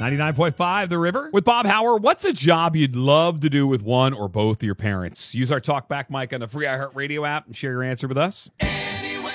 99.5 The River with Bob Howard. What's a job you'd love to do with one or both of your parents? Use our TalkBack mic on the free iHeartRadio app and share your answer with us.